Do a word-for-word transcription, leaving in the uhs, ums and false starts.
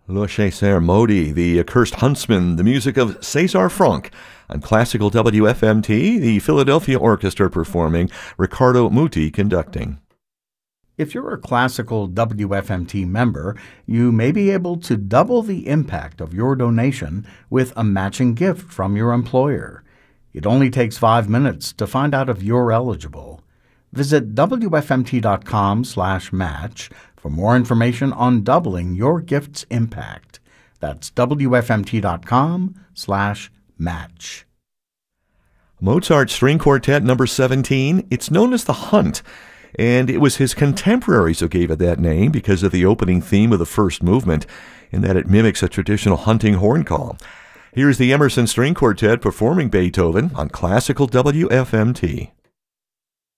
Le Chasseur Maudit, the Accursed Huntsman, the music of César Franck. On Classical W F M T, the Philadelphia Orchestra performing, Riccardo Muti conducting. If you're a Classical W F M T member, you may be able to double the impact of your donation with a matching gift from your employer. It only takes five minutes to find out if you're eligible. Visit W F M T dot com slash match for more information on doubling your gift's impact. That's W F M T dot com slash match. Mozart String Quartet number seventeen, it's known as The Hunt, and it was his contemporaries who gave it that name because of the opening theme of the first movement, in that it mimics a traditional hunting horn call. Here's the Emerson String Quartet performing Beethoven on Classical W F M T.